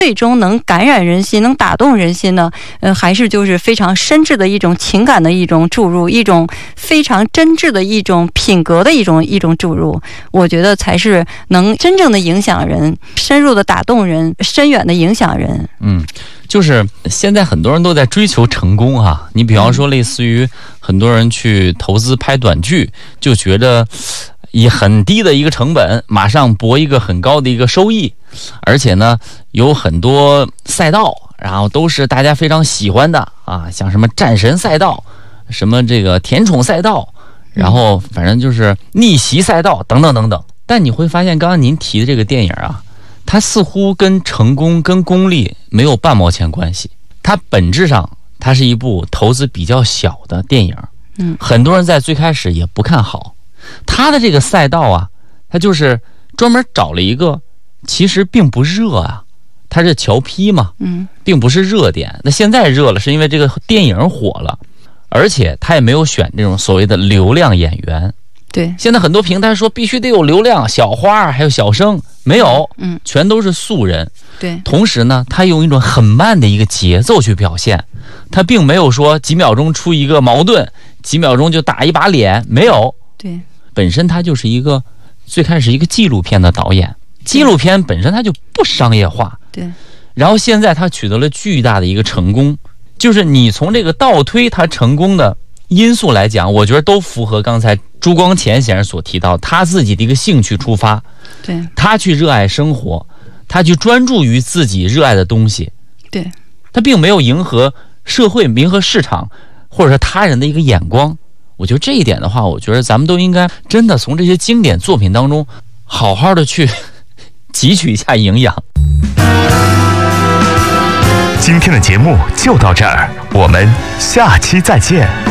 最终能感染人心，能打动人心呢，还是就是非常深挚的一种情感的一种注入，一种非常真挚的一种品格的一种注入，我觉得才是能真正的影响人，深入的打动人，深远的影响人。 就是现在很多人都在追求成功啊，你比方说类似于很多人去投资拍短剧，就觉得以很低的一个成本马上博一个很高的一个收益，而且呢有很多赛道，然后都是大家非常喜欢的啊，像什么战神赛道，什么这个甜宠赛道，然后反正就是逆袭赛道等等等等。但你会发现刚刚您提的这个电影啊，它似乎跟成功跟功利没有半毛钱关系，它本质上它是一部投资比较小的电影。很多人在最开始也不看好它的这个赛道啊，它就是专门找了一个其实并不热啊，它是桥批嘛，并不是热点。那现在热了是因为这个电影火了，而且它也没有选这种所谓的流量演员。 对， 现在很多平台说必须得有流量，小花还有小生，没有，全都是素人。 对， 同时呢，他用一种很慢的一个节奏去表现，他并没有说几秒钟出一个矛盾，几秒钟就打一把脸，没有。 对， 本身他就是一个最开始一个纪录片的导演，纪录片本身它就不商业化。 对， 然后现在他取得了巨大的一个成功，就是你从这个倒推他成功的因素来讲，我觉得都符合刚才朱光潜先生所提到他自己的一个兴趣出发， 对， 他去热爱生活，他去专注于自己热爱的东西， 对， 他并没有迎合社会、迎合市场或者是他人的一个眼光。我觉得这一点的话，我觉得咱们都应该真的从这些经典作品当中好好的去汲取一下营养。 今天的节目就到这儿，我们下期再见。